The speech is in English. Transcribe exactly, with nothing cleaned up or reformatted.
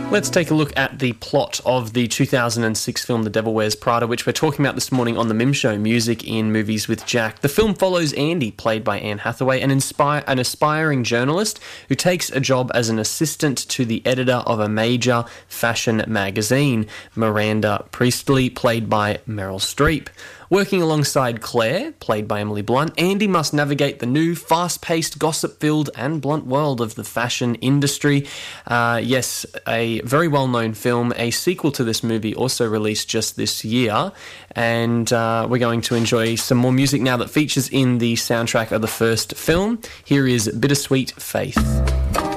Let's take a look at the plot of the two thousand six film The Devil Wears Prada, which we're talking about this morning on the Mim Show, Music in Movies with Jack. The film follows Andy, played by Anne Hathaway, an, inspire, an aspiring journalist who takes a job as an assistant to the editor of a major fashion magazine, Miranda Priestley, played by Meryl Streep. Working alongside Claire, played by Emily Blunt, Andy must navigate the new, fast-paced, gossip-filled and blunt world of the fashion industry. Uh, yes, a very well-known film. A sequel to this movie also released just this year, and uh, we're going to enjoy some more music now that features in the soundtrack of the first film. Here is Bittersweet Faith.